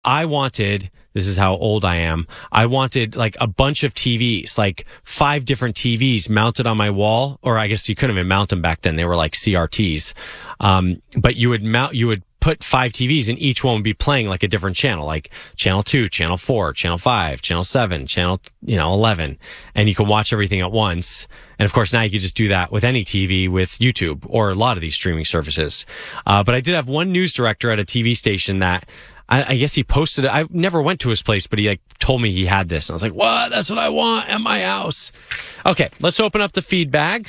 I wanted, this is how old I am, I wanted like a bunch of TVs, like 5 different TVs mounted on my wall, or I guess you couldn't even mount them back then. They were like CRTs. But you would put 5 TVs and each one would be playing like a different channel, like channel 2, channel 4, channel 5, channel 7, channel, 11. And you can watch everything at once. And of course, now you can just do that with any TV with YouTube or a lot of these streaming services. But I did have one news director at a TV station that I guess he posted it. I never went to his place, but he like told me he had this. And I was like, what? That's what I want at my house. Okay, let's open up the feed bag.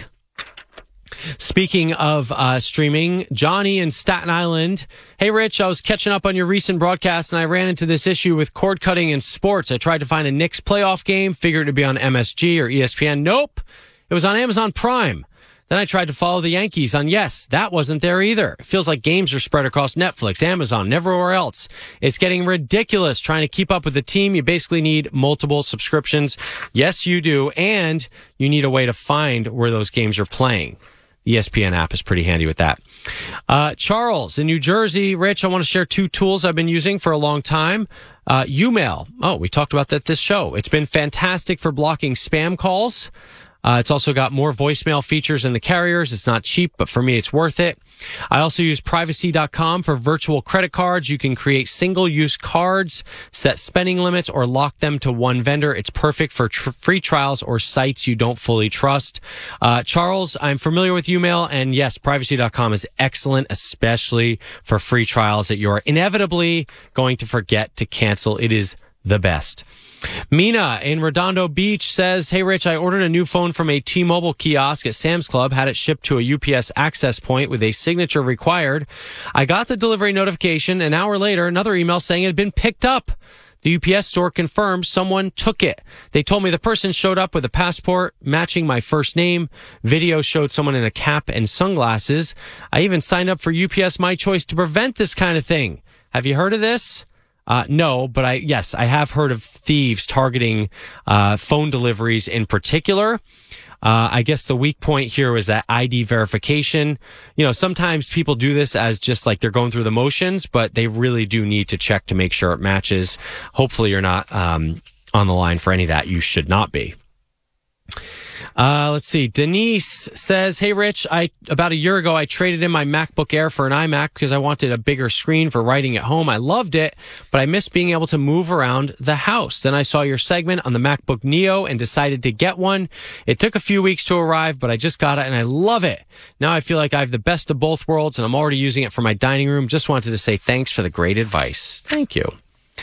Speaking of streaming, Johnny in Staten Island. Hey, Rich, I was catching up on your recent broadcast and I ran into this issue with cord cutting in sports. I tried to find a Knicks playoff game, figured it'd be on MSG or ESPN. Nope. It was on Amazon Prime. Then I tried to follow the Yankees on Yes. That wasn't there either. It feels like games are spread across Netflix, Amazon, everywhere else. It's getting ridiculous trying to keep up with the team. You basically need multiple subscriptions. Yes, you do. And you need a way to find where those games are playing. The ESPN app is pretty handy with that. Charles in New Jersey. Rich, I want to share 2 tools I've been using for a long time. Umail. Oh, we talked about that this show. It's been fantastic for blocking spam calls. It's also got more voicemail features than the carriers. It's not cheap, but for me, it's worth it. I also use privacy.com for virtual credit cards. You can create single-use cards, set spending limits, or lock them to one vendor. It's perfect for free trials or sites you don't fully trust. Charles, I'm familiar with Umail, and yes, privacy.com is excellent, especially for free trials that you're inevitably going to forget to cancel. It is the best. Mina in Redondo Beach says, hey, Rich, I ordered a new phone from a T-Mobile kiosk at Sam's Club, had it shipped to a UPS access point with a signature required. I got the delivery notification. An hour later, another email saying it had been picked up. The UPS store confirmed someone took it. They told me the person showed up with a passport matching my first name. Video showed someone in a cap and sunglasses. I even signed up for UPS My Choice to prevent this kind of thing. Have you heard of this? No, but I have heard of thieves targeting phone deliveries in particular. I guess the weak point here is that ID verification. Sometimes people do this as just like they're going through the motions, but they really do need to check to make sure it matches. Hopefully you're not on the line for any of that. You should not be. Let's see. Denise says, hey, Rich, about a year ago, I traded in my MacBook Air for an iMac because I wanted a bigger screen for writing at home. I loved it, but I missed being able to move around the house. Then I saw your segment on the MacBook Neo and decided to get one. It took a few weeks to arrive, but I just got it and I love it. Now I feel like I have the best of both worlds and I'm already using it for my dining room. Just wanted to say thanks for the great advice. Thank you.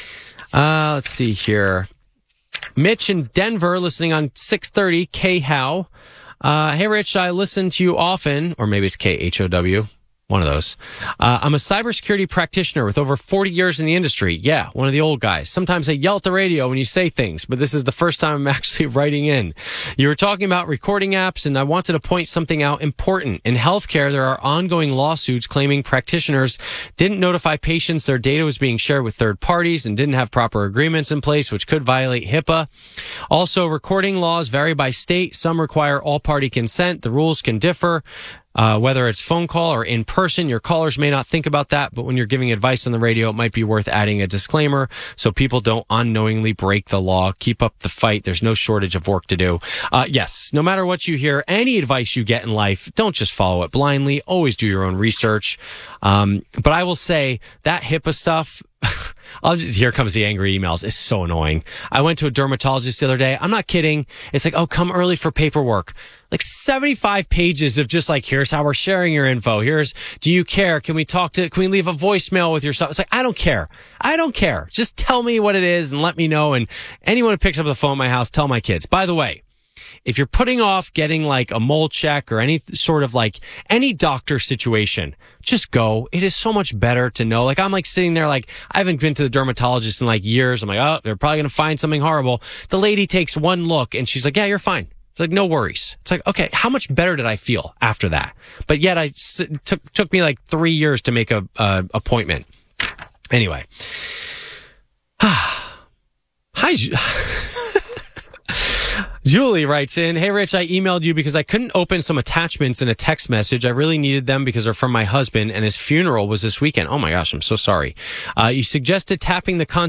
Let's see here. Mitch in Denver, listening on 630 KHOW. Hey, Rich, I listen to you often, or maybe it's KHOW, one of those. I'm a cybersecurity practitioner with over 40 years in the industry. Yeah, one of the old guys. Sometimes I yell at the radio when you say things, but this is the first time I'm actually writing in. You were talking about recording apps, and I wanted to point something out important. In healthcare, there are ongoing lawsuits claiming practitioners didn't notify patients their data was being shared with third parties and didn't have proper agreements in place, which could violate HIPAA. Also, recording laws vary by state. Some require all-party consent. The rules can differ. Whether it's phone call or in person, your callers may not think about that, but when you're giving advice on the radio, it might be worth adding a disclaimer so people don't unknowingly break the law. Keep up the fight. There's no shortage of work to do. Yes, no matter what you hear, any advice you get in life, don't just follow it blindly. Always do your own research. But I will say that HIPAA stuff, here comes the angry emails. It's so annoying. I went to a dermatologist the other day. I'm not kidding. It's like, oh, come early for paperwork. Like 75 pages of just like, here's how we're sharing your info. Do you care? Can we leave a voicemail with yourself? It's like, I don't care. Just tell me what it is and let me know. And anyone who picks up the phone at my house, tell my kids. By the way, if you're putting off getting like a mole check or any sort of like any doctor situation, just go. It is so much better to know. Like I'm like sitting there like I haven't been to the dermatologist in like years. I'm like, oh, they're probably going to find something horrible. The lady takes one look and she's like, yeah, you're fine. It's like, no worries. It's like, okay, how much better did I feel after that? But yet took me like 3 years to make a appointment. Anyway. Hi. Julie writes in, "Hey, Rich, I emailed you because I couldn't open some attachments in a text message. I really needed them because they're from my husband and his funeral was this weekend." Oh my gosh, I'm so sorry. You suggested tapping the contact